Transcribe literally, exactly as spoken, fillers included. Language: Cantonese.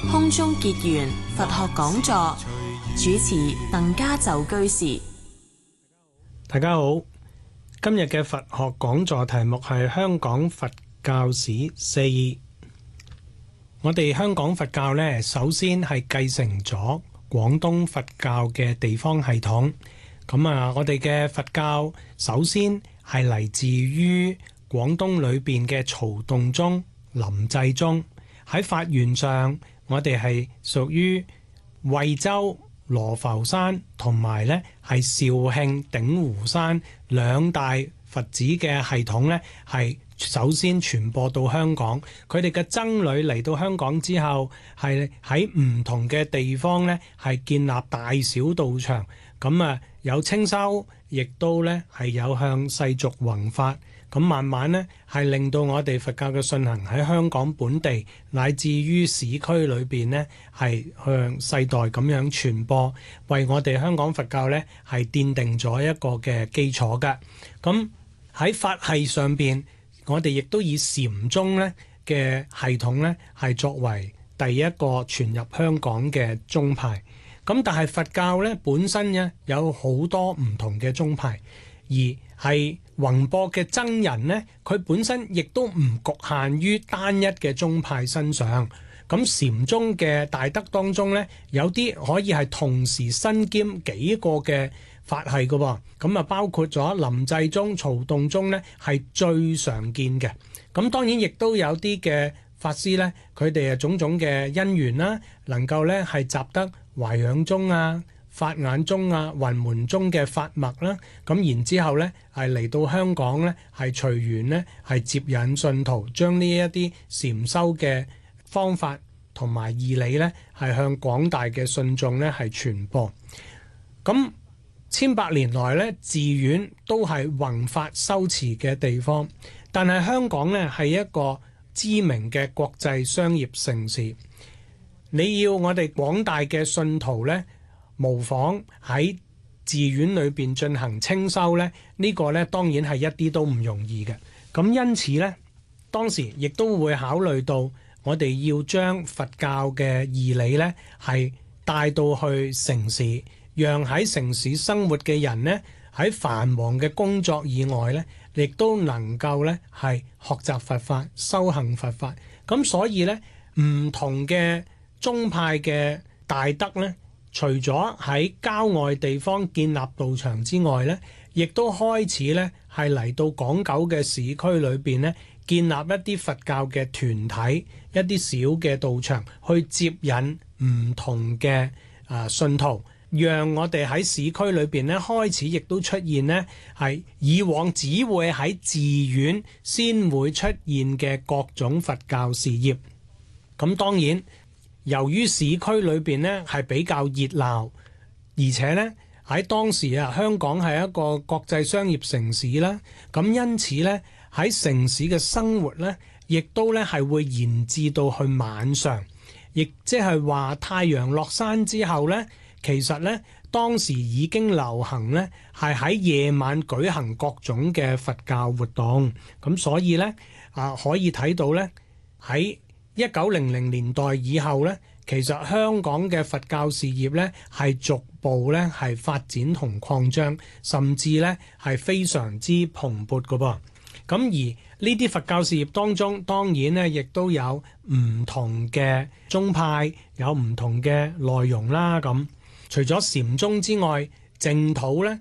空中結緣佛學講座，主持鄧家就居士。 大家好，今日嘅佛學講座題目係香港佛教史四。我哋香港佛教呢，首先係繼承咗廣東佛教嘅地方系統。咁啊，我哋嘅佛教首先係嚟自於廣東裏邊嘅曹洞宗、臨濟宗。喺法源上，我哋係屬於惠州、羅浮山同埋咧係肇慶鼎湖山兩大佛寺嘅系統咧，係首先傳播到香港。佢哋嘅僧侶嚟到香港之後，係喺唔同嘅地方咧係建立大小道場。咁啊，有清修，亦都咧係有向世俗弘法。咁慢慢咧係令到我哋佛教嘅信行喺香港本地乃至於市區裏邊咧係向世代咁樣傳播，為我哋香港佛教咧係奠定咗一個嘅基礎嘅。咁喺法系上邊，我哋亦都以禪宗咧嘅系統咧係作為第一個傳入香港嘅宗派。咁但係佛教咧本身咧有好多唔同嘅宗派，而係弘播嘅僧人呢，佢本身亦都唔局限於單一嘅宗派身上。咁禪宗嘅大德當中呢，有啲可以係同時身兼幾個嘅法系嘅喎。咁啊，包括咗臨濟宗、曹洞宗呢，係最常見嘅。咁當然亦都有啲嘅法師呢，佢哋啊種種嘅因緣啦，能夠呢係集得懷養宗啊、法眼宗啊、雲門宗嘅法脈啦，咁然之後呢，係嚟到香港呢，係隨緣呢，係接引信徒，將呢一啲禪修嘅方法同埋義理呢，係向廣大嘅信眾呢係傳播。咁千百年來呢，寺院都係弘法修持嘅地方，但係香港呢，係一個知名嘅國際商業城市。你要我哋廣大嘅信徒呢，模仿喺寺院裏邊進行清修呢，呢、呢個呢當然係一啲都唔容易嘅。咁因此呢，當時亦都會考慮到我哋要將佛教嘅義理呢係帶到去城市，讓喺城市生活嘅人呢，喺繁忙嘅工作以外呢，亦都能夠呢係學習佛法、修行佛法。咁所以呢，唔同嘅宗派嘅大德呢，除咗喺郊外地方建立道場之外呢，亦都開始呢係嚟到港九嘅市區裏邊呢，建立一啲佛教嘅團體，一啲小嘅道場，去接引唔同嘅啊信徒，讓我哋喺市區裏邊呢開始亦都出現呢係以往只會喺寺院先會出現嘅各種佛教事業。咁當然，由於市區裏邊呢係比較熱鬧，而且呢喺當時啊，香港係一個國際商業城市啦，咁因此呢喺城市嘅生活呢，亦都呢係會延至到去晚上，亦即係話太陽落山之後呢，其實呢當時已經流行呢係喺夜晚舉行各種嘅佛教活動，咁所以呢啊可以睇到呢喺一九零零年代以後呢，其實香港嘅佛教事業呢係逐步呢係發展同擴張，甚至呢係非常之蓬勃㗎噃。咁而呢啲佛教事業當中，當然呢亦都有唔同嘅宗派，有唔同嘅內容啦。咁除咗禪宗之外，淨土呢